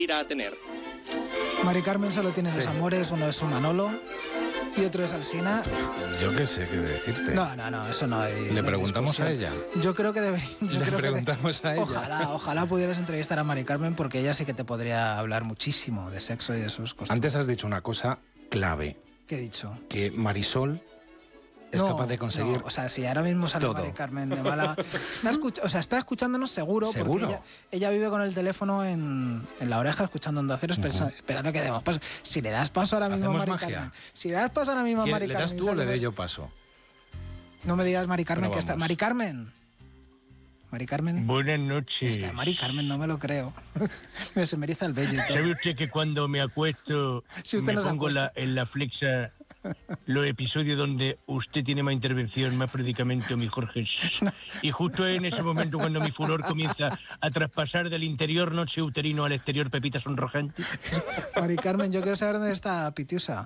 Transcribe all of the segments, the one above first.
irá a tener. Mari Carmen solo tiene dos amores, uno es su Manolo y otro es Alsina. Yo qué sé qué decirte. No, eso no hay. ¿Le preguntamos a ella? Yo creo que debería. Le preguntamos a ella. Ojalá pudieras entrevistar a Mari Carmen, porque ella sí que te podría hablar muchísimo de sexo y de sus cosas. Antes has dicho una cosa clave. ¿Qué he dicho? Que Marisol es capaz de conseguir. No, o sea, si ahora mismo sale todo. Mari Carmen de Málaga. Está escuchándonos seguro. Porque ella vive con el teléfono en la oreja, escuchando Onda Cero, esperando que demos paso. Si le das paso ahora mismo a Mari Carmen. Si le das paso ahora mismo a Mari Carmen. ¿Le das tú o le doy yo paso? No me digas Mari Carmen, que está. Mari Carmen. Mari Carmen. Buenas noches. Está Mari Carmen, no me lo creo. Se me eriza el vello y todo. ¿Sabe usted que cuando me acuesto me pongo en la flexa los episodios donde usted tiene más intervención, más predicamento, mi Jorge? Y justo en ese momento cuando mi furor comienza a traspasar del interior noche uterino al exterior pepita sonrojante. Mari Carmen, yo quiero saber dónde está Pitiusa.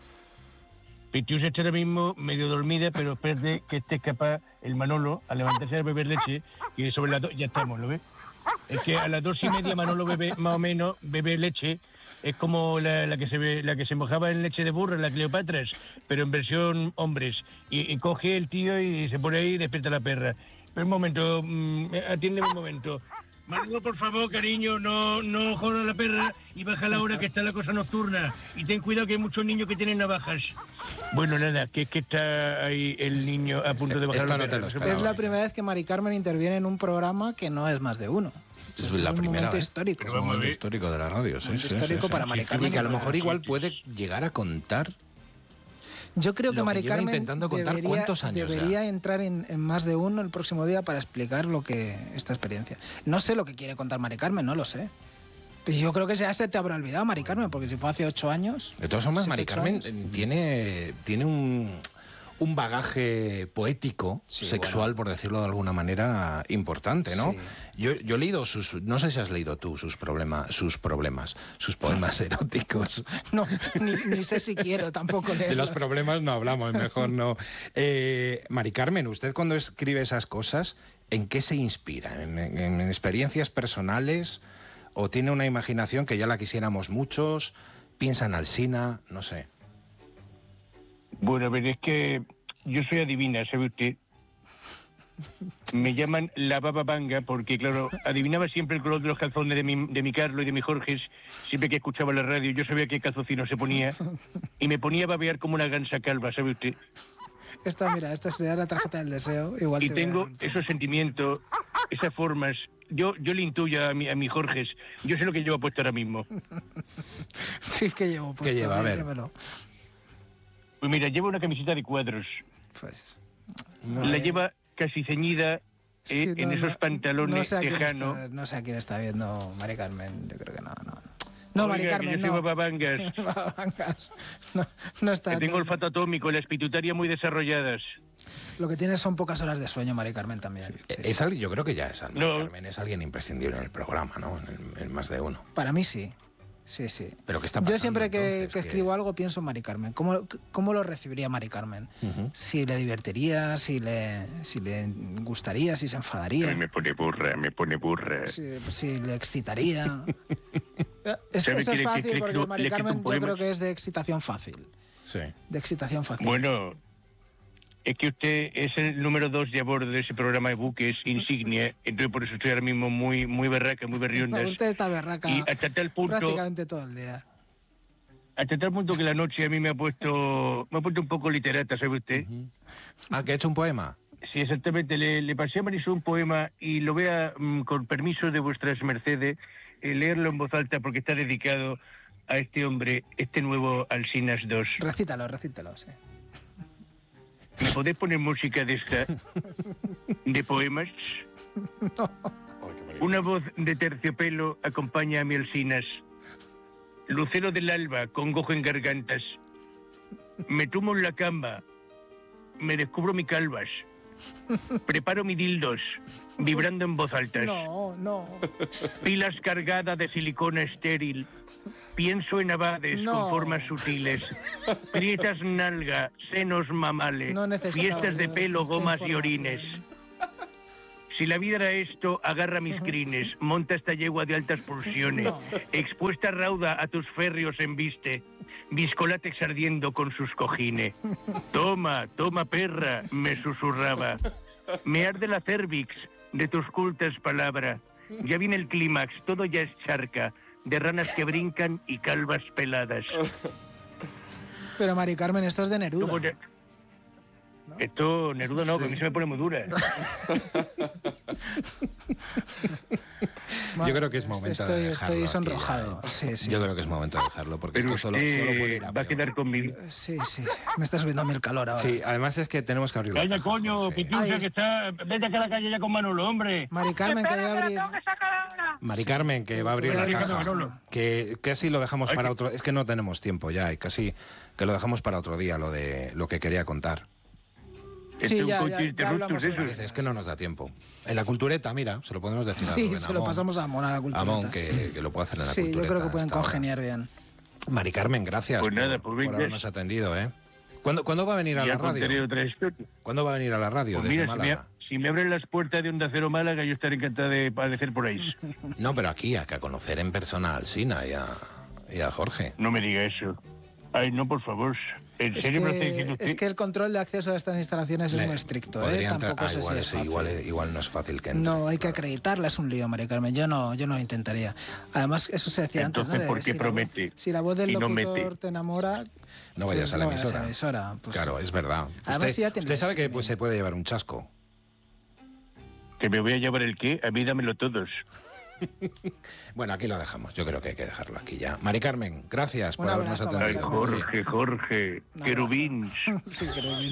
Pitiusa está ahora mismo medio dormida, pero espérate que esté capaz el Manolo a levantarse a beber leche, y sobre las 2 ya estamos, ¿lo ves? Es que a las 2:30 Manolo bebe, más o menos, bebe leche. Es como la que se mojaba en leche de burro, la Cleopatras, pero en versión hombres. Y coge el tío y se pone ahí y despierta la perra. Pero un momento, atiéndeme un momento. Manolo, por favor, cariño, no jodas a la perra y baja la hora que está la cosa nocturna. Y ten cuidado que hay muchos niños que tienen navajas. Bueno, nada, que es que está ahí el niño a punto de bajar la perra. Es la primera vez que Mari Carmen interviene en un programa que no es más de uno. Es la primera vez. Histórico. Es un momento histórico de la radio, sí. Histórico para Mari Carmen. Y que a lo mejor igual puede llegar a contar. Yo creo que Mari Carmen intentando contar cuántos años debería entrar en más de uno el próximo día para explicar esta experiencia. No sé lo que quiere contar Mari Carmen, no lo sé. Pues yo creo que ya se te habrá olvidado, Mari Carmen, porque si fue hace 8 años... De todas formas, Mari Carmen tiene un bagaje poético, sexual, por decirlo de alguna manera, importante, ¿no? Sí. Yo he leído no sé si has leído tú sus poemas eróticos. No, ni sé si quiero tampoco leerlos. De los problemas no hablamos, mejor no. Mari Carmen, usted cuando escribe esas cosas, ¿en qué se inspira? ¿En experiencias personales? ¿O tiene una imaginación que ya la quisiéramos muchos? ¿Piensa en Alsina? No sé. Bueno, a ver, es que yo soy adivina, ¿sabe usted? Me llaman la baba banga porque, claro, adivinaba siempre el color de los calzones de mi Carlos y de mi Jorge, siempre que escuchaba la radio. Yo sabía qué calzocino se ponía y me ponía a babear como una gansa calva, ¿sabe usted? Esta sería la tarjeta del deseo. Igual y tengo esos sentimientos, esas formas. Yo le intuyo a mi Jorge. Yo sé lo que llevo puesto ahora mismo. Sí, que llevo puesto. ¿Qué lleva? A ver. Pues mira, lleva una camiseta de cuadros. Pues... la lleva casi ceñida en esos pantalones tejanos. No sé a quién está viendo Mari Carmen. Yo creo que no. No, Mari Carmen, que yo soy babangas. Babangas. No está. Que tengo olfato atómico, las pituitarias muy desarrolladas. Lo que tienes son pocas horas de sueño, Mari Carmen, también. Sí. Es alguien, yo creo que ya es Mari Carmen, es alguien imprescindible en el programa, ¿no? En más de uno. Para mí sí. Sí. ¿Pero qué está pasando? Yo siempre que escribo algo pienso en Mari Carmen. ¿Cómo lo recibiría Mari Carmen? Si le divertiría, si le gustaría, si se enfadaría. Me pone burra. Si le excitaría. Eso es fácil porque Mari Carmen yo creo que es de excitación fácil. Sí. De excitación fácil. Bueno, es que usted es el número 2 de a bordo de ese programa de buques insignia, entonces por eso estoy ahora mismo muy berraca, muy berrionda. Usted está berraca y hasta tal punto, prácticamente todo el día. Hasta tal punto que la noche a mí me ha puesto un poco literata, ¿sabe usted? ¿Que ha hecho un poema? Sí, exactamente. Le pasé a Marisol un poema y lo voy a, con permiso de vuestras mercedes, leerlo en voz alta porque está dedicado a este hombre, este nuevo Alsinas 2. Recítalo, sí. ¿Me podés poner música de esta? ¿De poemas? No. Una voz de terciopelo acompaña a mi Alsinas. Lucero del alba, con gojo en gargantas. Me tumo en la cama. Me descubro mi calvas. Preparo mi dildos, vibrando en voz alta. No. Pilas cargadas de silicona estéril. Pienso en abades con formas sutiles. Prietas nalga, senos mamales. Fiestas de pelo, gomas y orines. Si la vida era esto, agarra mis crines, monta esta yegua de altas pulsiones, expuesta rauda a tus férreos embiste, viscolátex ardiendo con sus cojines. Toma, toma perra, me susurraba. Me arde la cervix de tus cultas palabras. Ya viene el clímax, todo ya es charca, de ranas que brincan y calvas peladas. Pero Mari Carmen, esto es de Neruda. Esto, Neruda no, que a mí se me pone muy dura. Yo creo que es momento de dejarlo. Estoy sonrojado. Sí, sí. Yo creo que es momento de dejarlo, porque pero esto solo puede ir a va a quedar conmigo. Sí, sí. Me está subiendo a mí el calor ahora. Sí, además es que tenemos que abrir la caja. caja, Coño, Pitiusa, que está... Vete acá a la calle ya con Manolo, hombre. Mari Carmen, que voy a abrir... Mari Carmen, que va a abrir la caja. Que casi lo dejamos para otro... Es que no tenemos tiempo ya, y casi que lo dejamos para otro día, lo de lo que quería contar. Sí, ya hablamos. Es que no nos da tiempo. En la cultureta, mira, se lo podemos decir a Rubén. Sí, se lo pasamos a Amón, a la cultureta. Amón, que lo puede hacer en la cultureta. Sí, yo creo que pueden congeniar bien. Mari Carmen, gracias por habernos atendido, ¿eh? ¿Cuándo va a venir a la radio? ¿Cuándo va a venir a la radio desde Málaga? Si me abren las puertas de Onda Cero Málaga, yo estaré encantado de aparecer por ahí. No, pero aquí, a conocer en persona a Alsina y a Jorge. No me diga eso. Ay, no, por favor. ¿En serio me lo está diciendo usted? Es que el control de acceso a estas instalaciones es muy estricto, Tampoco igual no es fácil que entre. No, hay que acreditarla, es un lío, Mari Carmen. Yo no intentaría. Además, eso se decía antes, antes, ¿no? ¿por qué promete? Si la voz del locutor te enamora... No vayas a la emisora. Pues, claro, es verdad. Además, usted sabe que se puede llevar un chasco. ¿Que me voy a llevar el qué? A mí dámelo todos. Bueno, aquí lo dejamos. Yo creo que hay que dejarlo aquí ya. Mari Carmen, gracias por habernos atendido. Ay, Jorge, querubín. Sí, querubín.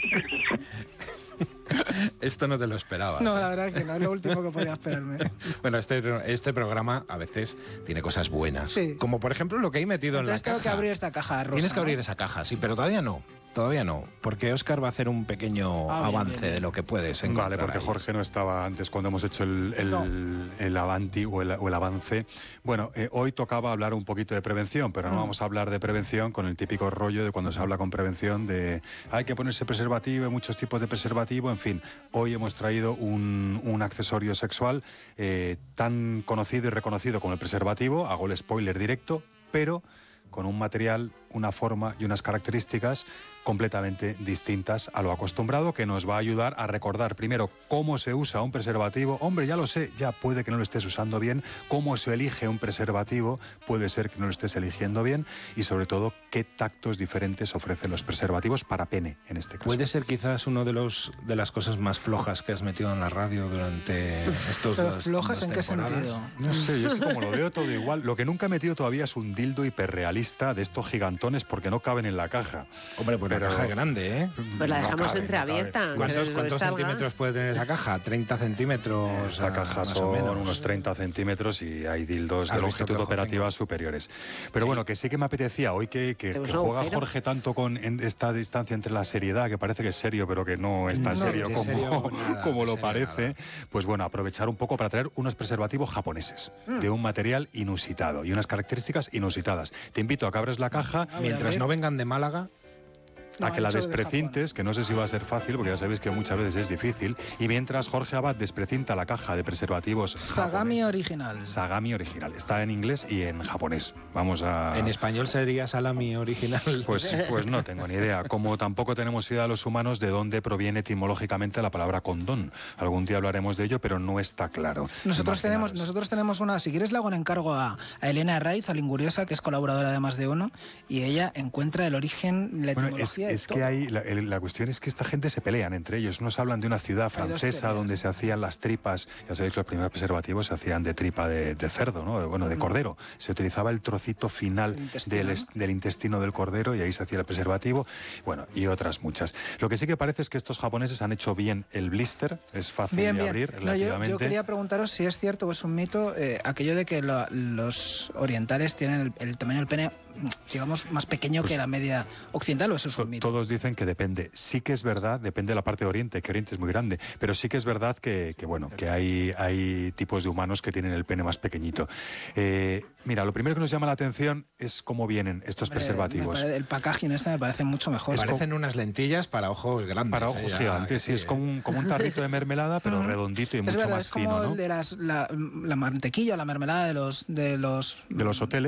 Esto no te lo esperaba. No, la verdad que no, es lo último que podía esperarme. Bueno, este programa a veces tiene cosas buenas. Sí. Como por ejemplo lo que hay metido en la caja. Tengo que abrir esta caja rosa. Tienes que abrir esa caja, sí, pero todavía no. Todavía no, porque Óscar va a hacer un pequeño avance de lo que puedes encontrar. Vale, porque ahí. Jorge no estaba antes cuando hemos hecho el avanti o el avance. Bueno, hoy tocaba hablar un poquito de prevención, pero no vamos a hablar de prevención con el típico rollo de cuando se habla con prevención de hay que ponerse preservativo, hay muchos tipos de preservativo, en fin. Hoy hemos traído un accesorio sexual tan conocido y reconocido como el preservativo, hago el spoiler directo, pero con un material, una forma y unas características completamente distintas a lo acostumbrado, que nos va a ayudar a recordar primero cómo se usa un preservativo. Hombre, ya lo sé, ya puede que no lo estés usando bien. Cómo se elige un preservativo, puede ser que no lo estés eligiendo bien. Y sobre todo, qué tactos diferentes ofrecen los preservativos para pene, en este caso. Puede ser quizás uno de las cosas más flojas que has metido en la radio durante estos dos ¿Flojas en qué sentido? No sé, yo es que como lo veo todo igual. Lo que nunca he metido todavía es un dildo hiperrealista de estos gigantones porque no caben en la caja. Hombre, pues la caja es grande, ¿eh? Pues la dejamos entreabierta. ¿Cuántos centímetros puede tener esa caja? ¿30 centímetros? Esta caja son unos 30 centímetros y hay dildos de longitud operativa superiores. Pero bueno, que sí que me apetecía hoy que juega Jorge tanto con esta distancia entre la seriedad, que parece que es serio, pero que no es tan serio como lo parece. Pues bueno, aprovechar un poco para traer unos preservativos japoneses de un material inusitado y unas características inusitadas. Te invito a que abres la caja. Mientras no vengan de Málaga, a que la desprecintes, que no sé si va a ser fácil, porque ya sabéis que muchas veces es difícil. Y mientras Jorge Abad desprecinta la caja de preservativos Sagami original. Sagami original. Está en inglés y en japonés. Vamos a... ¿En español sería salami original? Pues no tengo ni idea. Como tampoco tenemos idea los humanos de dónde proviene etimológicamente la palabra condón. Algún día hablaremos de ello, pero no está claro. Nosotros tenemos una... Si quieres le hago un encargo a Elena Raiz, a Linguriosa, que es colaboradora de Más de Uno, y ella encuentra el origen, la etimología. Es que la cuestión es que esta gente se pelean entre ellos. Nos hablan de una ciudad francesa donde se hacían las tripas. Ya sabéis que los primeros preservativos se hacían de tripa de cerdo, ¿no? Bueno, de cordero. Se utilizaba el trocito final del intestino del cordero y ahí se hacía el preservativo. Bueno, y otras muchas. Lo que sí que parece es que estos japoneses han hecho bien el blister. Es fácil de abrir relativamente. Yo quería preguntaros si es cierto o es un mito aquello de que los orientales tienen el tamaño del pene digamos, más pequeño que la media occidental, o eso es un mito. Todos dicen que depende. Sí que es verdad, depende de la parte de Oriente, que Oriente es muy grande, pero sí que es verdad que hay tipos de humanos que tienen el pene más pequeñito. Mira, lo primero que nos llama la atención es cómo vienen estos preservativos. El packaging me parece mucho mejor. Parecen unas lentillas para ojos grandes. Para ojos gigantes, sí, es como un tarrito de mermelada, pero redondito y mucho más fino, ¿no? Es como el de la mantequilla o la mermelada de los hoteles.